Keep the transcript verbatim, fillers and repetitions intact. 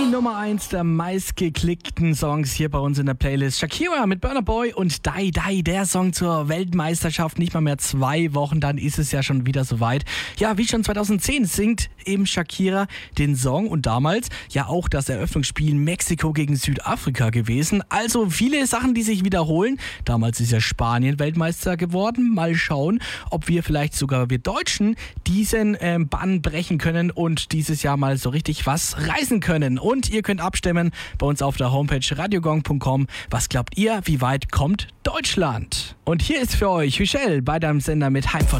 Die Nummer eins der meistgeklickten Songs hier bei uns in der Playlist. Shakira mit Burna Boy und Die Die, der Song zur Weltmeisterschaft. Nicht mal mehr zwei Wochen, dann ist es ja schon wieder soweit. Ja, wie schon zweitausendzehn singt eben Shakira den Song und damals ja auch das Eröffnungsspiel Mexiko gegen Südafrika gewesen. Also viele Sachen, die sich wiederholen. Damals ist ja Spanien Weltmeister geworden. Mal schauen, ob wir vielleicht sogar wir Deutschen diesen ähm, Bann brechen können und dieses Jahr mal so richtig was reißen können. Und ihr könnt abstimmen bei uns auf der Homepage radiogong punkt com. Was glaubt ihr, wie weit kommt Deutschland? Und hier ist für euch Michelle bei deinem Sender mit Heim von